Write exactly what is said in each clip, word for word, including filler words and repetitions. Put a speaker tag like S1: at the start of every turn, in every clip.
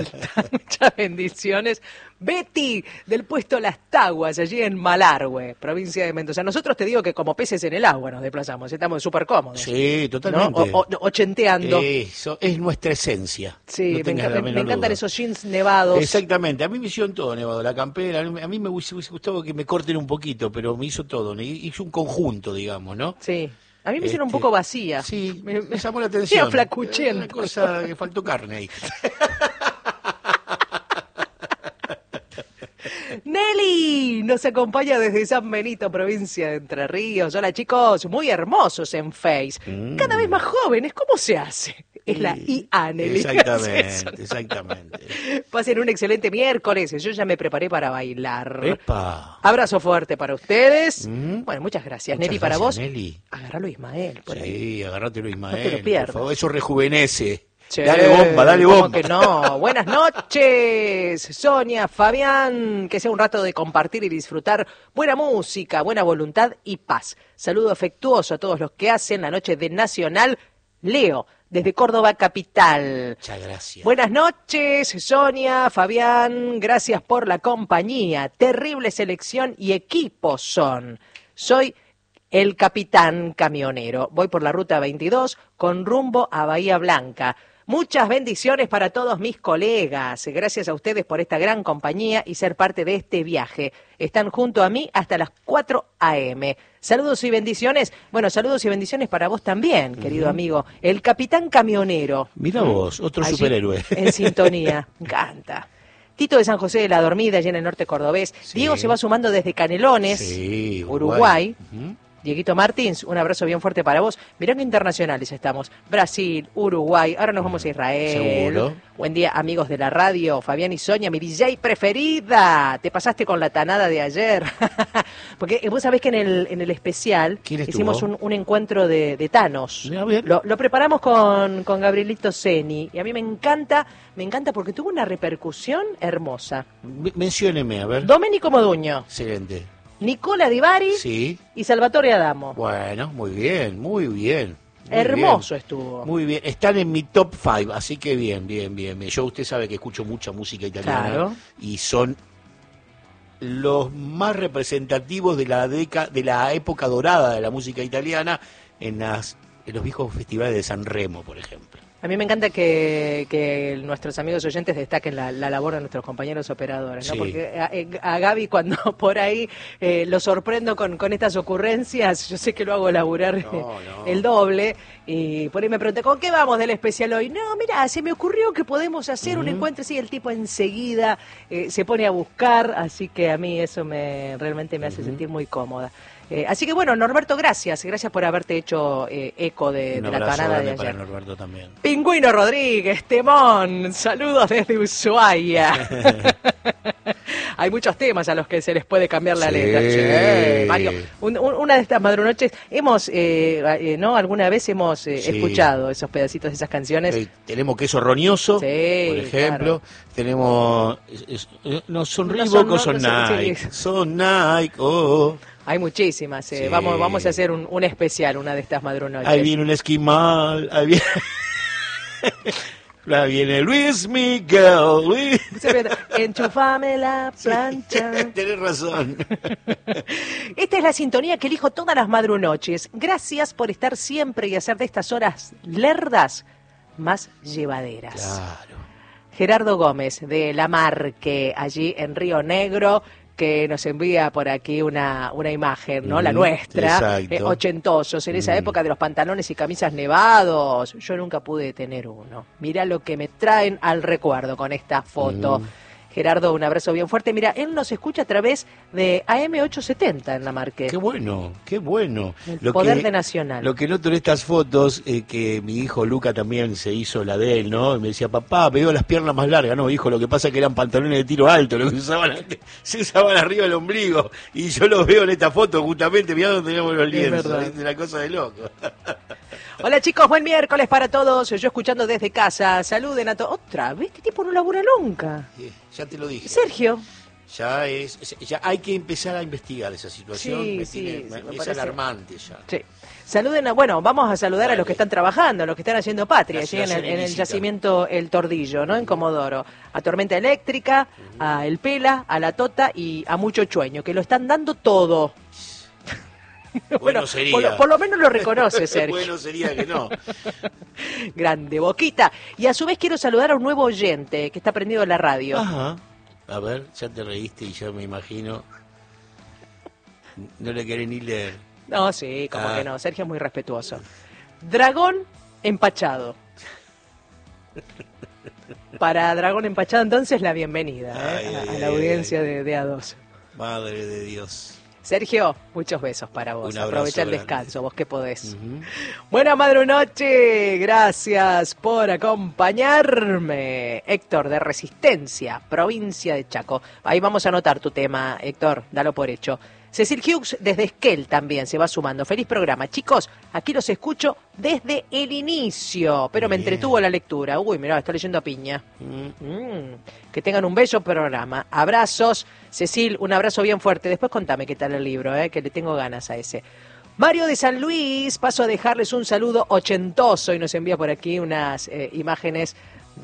S1: Muchas bendiciones. Betty, del puesto Las Taguas, allí en Malargüe, provincia de Mendoza. Nosotros te digo que como peces en el agua nos desplazamos, estamos súper cómodos.
S2: Sí, totalmente.
S1: ¿No? O, o, ochenteando.
S2: Eso es nuestra esencia.
S1: Sí,
S2: no
S1: me, enca me, me encantan
S2: duda.
S1: esos jeans nevados.
S2: Exactamente, a mí me hicieron todo nevado, la campera, a mí me hubiese, hubiese gustado que me corten un poquito, pero me hizo todo, hizo un conjunto, digamos, ¿no?
S1: Sí. A mí me hicieron
S2: este,
S1: un poco vacía.
S2: Sí, me, me llamó la atención.
S1: Sí, flacuchento.
S2: Una cosa que faltó carne ahí.
S1: Nelly nos acompaña desde San Benito, provincia de Entre Ríos. Hola chicos, muy hermosos en Face. Mm. Cada vez más jóvenes, ¿cómo se hace? Es la I A, Nelly.
S2: Exactamente, exactamente.
S1: Pasen un excelente miércoles. Yo ya me preparé para bailar.
S2: ¡Epa!
S1: Abrazo fuerte para ustedes.
S2: Mm.
S1: Bueno, muchas gracias,
S2: muchas
S1: Nelly.
S2: Gracias,
S1: para vos,
S2: Nelly.
S1: Agárralo, Ismael. Por
S2: sí,
S1: ahí.
S2: agárratelo, Ismael.
S1: No te lo pierdas.
S2: Por favor, eso rejuvenece.
S1: Che,
S2: dale bomba, dale bomba.
S1: ¿Cómo que no? Buenas noches, Sonia, Fabián, que sea un rato de compartir y disfrutar buena música, buena voluntad y paz. Saludo afectuoso a todos los que hacen la noche de Nacional. Leo, desde Córdoba capital.
S2: Muchas gracias.
S1: Buenas noches, Sonia, Fabián, gracias por la compañía. Terrible selección y equipo son. Soy el capitán camionero. Voy por la ruta veintidós con rumbo a Bahía Blanca. Muchas bendiciones para todos mis colegas. Gracias a ustedes por esta gran compañía y ser parte de este viaje. Están junto a mí hasta las cuatro a eme Saludos y bendiciones. Bueno, saludos y bendiciones para vos también, querido uh-huh. amigo. El capitán camionero.
S2: Mira vos, otro
S1: allí,
S2: superhéroe.
S1: En sintonía. Me encanta. Tito de San José de la Dormida, allá en el norte cordobés. Sí. Diego se va sumando desde Canelones, sí, Uruguay. Uruguay. Uh-huh. Dieguito Martins, un abrazo bien fuerte para vos. Mirá que internacionales estamos. Brasil, Uruguay, ahora nos vamos a Israel.
S2: Seguro.
S1: Buen día, amigos de la radio. Fabián y Sonia, mi D J preferida. Te pasaste con la tanada de ayer. Porque vos sabés que en el, en el especial hicimos un, un encuentro de, de Thanos.
S2: A ver.
S1: Lo, lo preparamos con, con Gabrielito Ceni. Y a mí me encanta, me encanta porque tuvo una repercusión hermosa.
S2: M- mencióneme, a ver.
S1: Domenico Moduño.
S2: Excelente.
S1: Nicola Di Bari
S2: sí.
S1: y Salvatore Adamo.
S2: Bueno, muy bien, muy bien. Muy
S1: Hermoso
S2: bien.
S1: estuvo.
S2: Muy bien, están en mi top cinco, así que bien, bien, bien. Yo, usted sabe que escucho mucha música italiana.
S1: Claro.
S2: Y son los más representativos de la década, de la época dorada de la música italiana en, las, en los viejos festivales de San Remo, por ejemplo.
S1: A mí me encanta que, que nuestros amigos oyentes destaquen la, la labor de nuestros compañeros operadores, ¿no?
S2: Sí.
S1: Porque a, a Gaby cuando por ahí eh, lo sorprendo con, con estas ocurrencias, yo sé que lo hago laburar
S2: no, no.
S1: el doble, y por ahí me pregunté, ¿con qué vamos del especial hoy? No, mira, se me ocurrió que podemos hacer uh-huh. un encuentro, sí, el tipo enseguida eh, se pone a buscar, así que a mí eso me realmente me hace uh-huh. sentir muy cómoda. Eh, así que bueno, Norberto, gracias. Gracias por haberte hecho eh, eco de, de la canada de ayer.
S2: Para Norberto también.
S1: Pingüino Rodríguez, Temón, saludos desde Ushuaia. Hay muchos temas a los que se les puede cambiar la
S2: sí.
S1: letra. Sí, Mario, un, un, una de estas madrunoches hemos, eh, eh, ¿no? Alguna vez hemos eh, sí. escuchado esos pedacitos de esas canciones.
S2: Eh, tenemos Queso Roñoso,
S1: sí,
S2: por ejemplo. Claro. Tenemos, es, es, no, son
S1: no
S2: Reebok
S1: no,
S2: o son
S1: no,
S2: Nike.
S1: Sí.
S2: Son Nike, oh.
S1: Hay muchísimas. Eh.
S2: Sí.
S1: Vamos, vamos a hacer un, un especial, una de estas madrunoches.
S2: Ahí viene un esquimal, ahí viene... Ahí viene Luis Miguel. Luis...
S1: Enchufame la plancha.
S2: Sí, tenés razón.
S1: Esta es la sintonía que elijo todas las madrunoches. Gracias por estar siempre y hacer de estas horas lerdas más llevaderas. Claro. Gerardo Gómez, de La Marque, allí en Río Negro, que nos envía por aquí una, una imagen, ¿no? Mm, la nuestra, eh, ochentosos, en esa mm. época de los pantalones y camisas nevados. Yo nunca pude tener uno. Mirá lo que me traen al recuerdo con esta foto. Mm. Gerardo, un abrazo bien fuerte. Mira, él nos escucha a través de A M ochocientos setenta en La Marque.
S2: Qué bueno, qué bueno.
S1: El
S2: lo
S1: poder
S2: que,
S1: de Nacional.
S2: Lo que noto en estas fotos, eh, que mi hijo Luca también se hizo la de él, ¿no? Y me decía, papá, veo las piernas más largas. No, hijo, lo que pasa es que eran pantalones de tiro alto, lo que se usaban, se usaban arriba del ombligo. Y yo los veo en esta foto justamente, mirá donde tenemos los lienzos. Es una cosa de loco.
S1: Hola chicos, buen miércoles para todos. Yo escuchando desde casa. Saluden a todos. Otra vez, este tipo no labura nunca.
S2: Sí, ya te lo dije.
S1: Sergio.
S2: Ya es, ya hay que empezar a investigar esa situación.
S1: Sí,
S2: me
S1: sí,
S2: tiene,
S1: sí,
S2: me,
S1: me
S2: es
S1: parece.
S2: alarmante ya.
S1: Sí. Saluden a, bueno, vamos a saludar
S2: Dale.
S1: a los que están trabajando, a los que están haciendo patria,
S2: La
S1: allí en el,
S2: situación
S1: en el
S2: ilícita.
S1: yacimiento El Tordillo, ¿no? En Comodoro. A Tormenta Eléctrica,
S2: Ujú.
S1: a El Pela, a La Tota y a Mucho Chueño, que lo están dando todo.
S2: Bueno,
S1: Bueno,
S2: sería.
S1: Por, lo- por lo menos lo reconoce, Sergio.
S2: Bueno sería que no.
S1: Grande, Boquita. Y a su vez quiero saludar a un nuevo oyente que está prendido en la radio.
S2: Ajá. A ver, ya te reíste y ya me imagino. No le querés ni leer.
S1: No, sí, como
S2: Ah.
S1: que no. Sergio es muy respetuoso. Dragón empachado. Para Dragón empachado, entonces, la bienvenida ¿eh?
S2: Ay,
S1: a,
S2: ay,
S1: a la
S2: ay,
S1: audiencia
S2: ay.
S1: de, de A dos.
S2: Madre de Dios.
S1: Sergio, muchos besos para vos.
S2: Un abrazo
S1: Aprovecha el
S2: grande.
S1: descanso, vos que podés.
S2: Ujú.
S1: Buena madre noche, gracias por acompañarme. Héctor de Resistencia, provincia de Chaco. Ahí vamos a anotar tu tema, Héctor, dalo por hecho. Cecil Hughes desde Esquel también se va sumando. Feliz programa. Chicos, aquí los escucho desde el inicio, pero me
S2: Bien.
S1: entretuvo la lectura. Uy, mirá, estoy leyendo a piña.
S2: Mm.
S1: Mm, que tengan un bello programa. Abrazos. Cecil, un abrazo bien fuerte. Después contame qué tal el libro, eh, que le tengo ganas a ese. Mario de San Luis, paso a dejarles un saludo ochentoso y nos envía por aquí unas eh, imágenes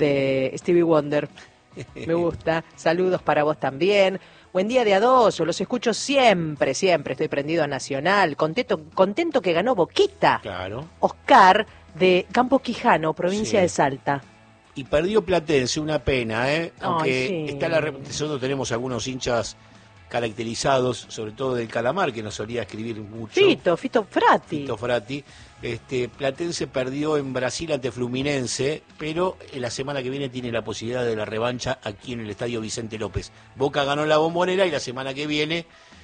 S1: de Stevie Wonder. Me gusta. Saludos para vos también. Buen día de A dos, los escucho siempre, siempre. Estoy prendido a Nacional. Contento, contento que ganó Boquita.
S2: Claro.
S1: Oscar de Campo Quijano, provincia
S2: Sí.
S1: de Salta.
S2: Y perdió Platense, una pena, ¿eh? Aunque
S1: Ay, sí.
S2: está la rep- nosotros tenemos algunos hinchas caracterizados, sobre todo del Calamar, que nos solía escribir mucho.
S1: Fito, Fito Frati.
S2: Fito Frati. Este, Platense perdió en Brasil ante Fluminense, pero en la semana que viene tiene la posibilidad de la revancha aquí en el Estadio Vicente López. Boca ganó la Bombonera y la semana que viene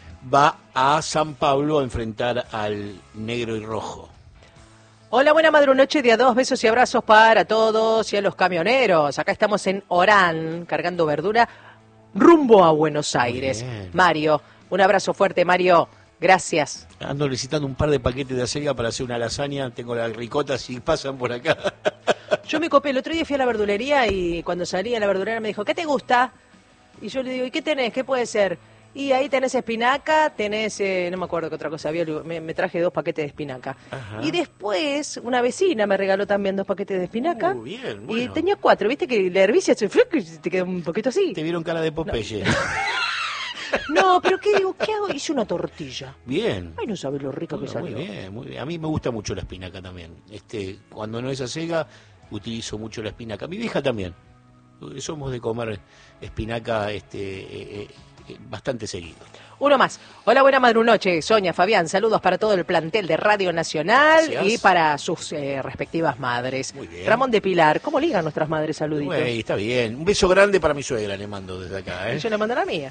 S2: va a San Pablo a enfrentar al negro y rojo.
S1: Hola, buena madrunoche de A dos, besos y abrazos para todos y a los camioneros. Acá estamos en Orán, cargando verdura, rumbo a Buenos Aires.
S2: bien.
S1: Mario, un abrazo fuerte, Mario. Gracias.
S2: Ando necesitando un par de paquetes de acelga para hacer una lasaña. Tengo las ricotas si pasan por acá.
S1: Yo me copé, el otro día fui a la verdulería y cuando salí a la verdulera me dijo, ¿qué te gusta? Y yo le digo, ¿y qué tenés? ¿Qué puede ser? Y ahí tenés espinaca, tenés, eh, no me acuerdo qué otra cosa había, me, me traje dos paquetes de espinaca.
S2: Ajá.
S1: Y después una vecina me regaló también dos paquetes de espinaca.
S2: Uh, bien,
S1: Y
S2: bueno.
S1: tenía cuatro, viste que la hervicia se fue y te quedó un poquito así.
S2: Te vieron cara de Popeye.
S1: No, pero ¿qué digo? ¿Qué hago? Hice una tortilla.
S2: Bien.
S1: Ay, no sabes lo rica que
S2: Bueno, muy
S1: salió.
S2: bien, muy bien. A mí me gusta mucho la espinaca también. Este, cuando no es acelga, utilizo mucho la espinaca. Mi vieja también. Somos de comer espinaca este, eh, eh, bastante seguido.
S1: Uno más. Hola, buena madrunoche, Sonia, Fabián. Saludos para todo el plantel de Radio Nacional
S2: Gracias.
S1: y para sus eh, respectivas madres.
S2: Muy bien.
S1: Ramón de Pilar, ¿cómo ligan nuestras madres saluditos?
S2: Güey, está bien. Un beso grande para mi suegra, le mando desde acá.
S1: Y
S2: ¿eh?
S1: yo le mando la mía.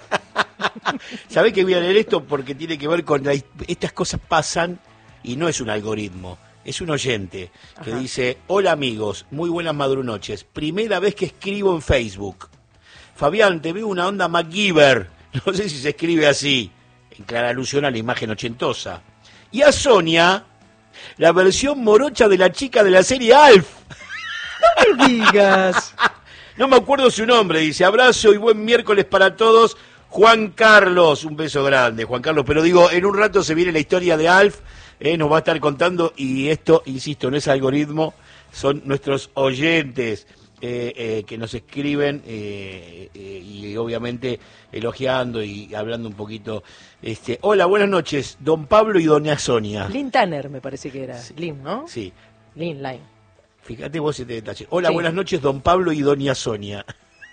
S2: ¿Sabés que voy a leer esto? Porque tiene que ver con... La, estas cosas pasan y no es un algoritmo. Es un oyente que
S1: Ajá.
S2: dice: hola amigos, muy buenas madrunoches. Primera vez que escribo en Facebook. Fabián, te veo una onda MacGyver. No sé si se escribe así. En clara alusión a la imagen ochentosa. Y a Sonia, la versión morocha de la chica de la serie Alf.
S1: No me digas.
S2: No me acuerdo su nombre. Dice: abrazo y buen miércoles para todos. Juan Carlos. Un beso grande, Juan Carlos. Pero digo, en un rato se viene la historia de Alf. Eh, nos va a estar contando, y esto, insisto, no es algoritmo, son nuestros oyentes eh, eh, que nos escriben eh, eh, y obviamente elogiando y hablando un poquito. Este, hola, buenas noches, don Pablo y doña Sonia.
S1: Lynn Tanner me parece que era.
S2: Sí.
S1: Lynn, ¿no?
S2: Sí,
S1: Lynn, Line.
S2: fíjate vos este detalle. Hola,
S1: Sí.
S2: buenas noches, don Pablo y doña Sonia.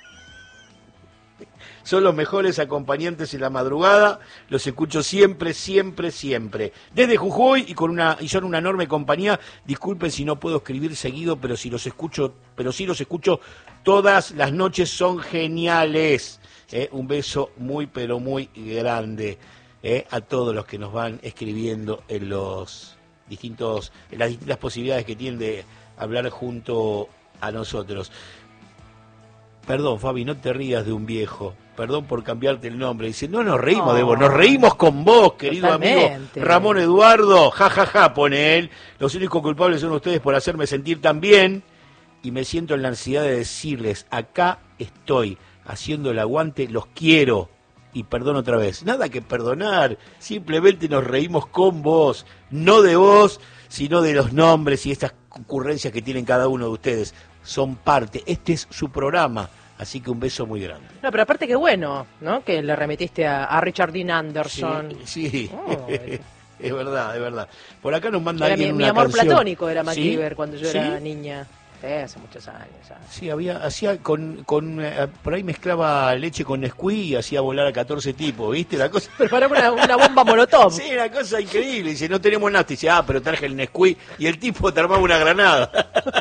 S2: Son los mejores acompañantes en la madrugada, los escucho siempre, siempre, siempre. Desde Jujuy y con una y son una enorme compañía. Disculpen si no puedo escribir seguido, pero si los escucho, pero sí los escucho todas las noches, son geniales. Eh, un beso muy pero muy grande eh, a todos los que nos van escribiendo en los distintos, en las distintas posibilidades que tienen de hablar junto a nosotros. Perdón, Fabi, no te rías de un viejo. Perdón por cambiarte el nombre. Dice, no nos reímos
S1: Oh.
S2: de vos, nos reímos con vos, querido
S1: Totalmente.
S2: amigo Ramón Eduardo. Ja, ja, ja, pone él. Los únicos culpables son ustedes por hacerme sentir tan bien. Y me siento en la ansiedad de decirles, acá estoy, haciendo el aguante, los quiero. Y perdón otra vez. Nada que perdonar, simplemente nos reímos con vos, no de vos, sino de los nombres y estas ocurrencias que tienen cada uno de ustedes. Son parte, este es su programa, así que un beso muy grande.
S1: No, pero aparte que bueno, ¿no? Que le remitiste a, a Richard Dean Anderson.
S2: Sí, sí. Oh, es verdad, es verdad. Por acá nos manda
S1: era
S2: alguien
S1: mi,
S2: una
S1: mi amor
S2: canción.
S1: Platónico era MacGyver
S2: ¿Sí?
S1: cuando yo
S2: ¿Sí?
S1: era niña. Sí, hace muchos años. ¿Sabes?
S2: Sí, había, hacía con, con eh, por ahí mezclaba leche con Nesquik y hacía volar a catorce tipos, ¿viste? La cosa.
S1: Preparaba una, una bomba molotov.
S2: Sí, una cosa increíble. Dice, no tenemos nada. Dice, ah, pero traje el Nesquik y el tipo te armaba una granada.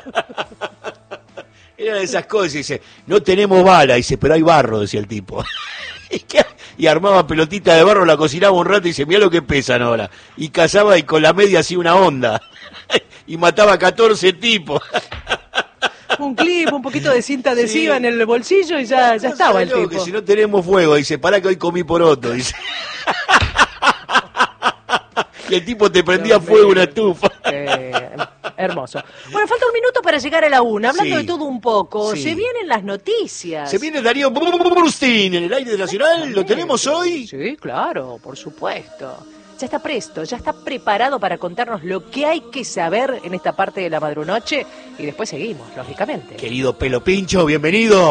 S2: Era de esas cosas. Dice, no tenemos bala. Dice, pero hay barro, decía el tipo. ¿Y qué? Y armaba pelotita de barro, la cocinaba un rato y dice, mirá lo que pesan ahora. Y cazaba y con la media hacía una onda. Y mataba a catorce tipos.
S1: Un clip, un poquito de cinta adhesiva sí. en el bolsillo y ya, ya estaba el tipo.
S2: Que si no tenemos fuego, dice, pará que hoy comí poroto, dice. Y el tipo te prendía no, fuego una estufa.
S1: Eh, hermoso. Bueno, falta un minuto para llegar a la una. Hablando sí. de todo un poco, sí. se vienen las noticias.
S2: Se viene Darío Burstein en el aire nacional. ¿Lo tenemos hoy?
S1: Sí, claro, por supuesto. Ya está presto, ya está preparado para contarnos lo que hay que saber en esta parte de la madrunoche y después seguimos, lógicamente.
S2: Querido Pelo Pincho, bienvenido.